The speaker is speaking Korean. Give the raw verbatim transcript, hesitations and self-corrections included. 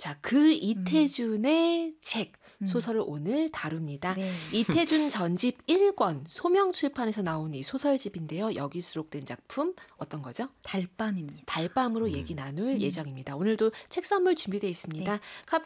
자, 그 이태준의 음. 책 음. 소설을 오늘 다룹니다. 네. 이태준 전집 일 권 소명출판에서 나온 이 소설집인데요. 여기 수록된 작품 어떤 거죠? 달밤입니다. 달밤으로 음. 얘기 나눌 음. 예정입니다. 오늘도 책 선물 준비되어 있습니다. 네. 카페